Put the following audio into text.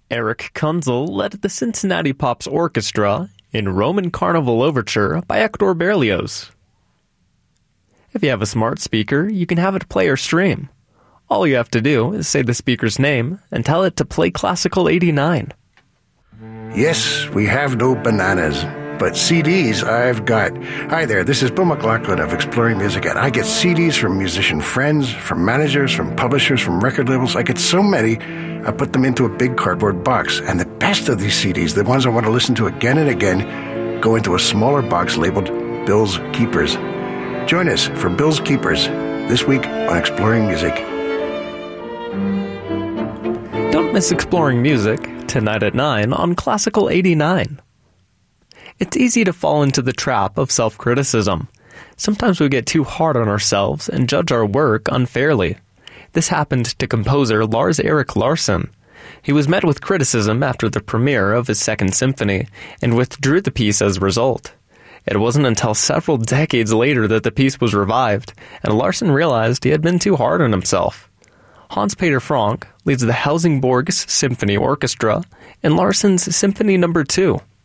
Eric Kunzel led the Cincinnati Pops Orchestra in Roman Carnival Overture by Hector Berlioz. If you have a smart speaker, you can have it play or stream. All you have to do is say the speaker's name and tell it to play Classical 89. Yes, we have no bananas, but CDs I've got. Hi there, this is Bill McLaughlin of Exploring Music, and I get CDs from musician friends, from managers, from publishers, from record labels. I get so many, I put them into a big cardboard box. And the best of these CDs, the ones I want to listen to again and again, go into a smaller box labeled Bill's Keepers. Join us for Bill's Keepers this week on Exploring Music. Don't miss Exploring Music tonight at 9 on Classical 89. It's easy to fall into the trap of self-criticism. Sometimes we get too hard on ourselves and judge our work unfairly. This happened to composer Lars-Erik Larsson. He was met with criticism after the premiere of his Second Symphony and withdrew the piece as a result. It wasn't until several decades later that the piece was revived, and Larsson realized he had been too hard on himself. Hans-Peter Frank leads the Helsingborgs Symphony Orchestra in Larsson's Symphony No. 2.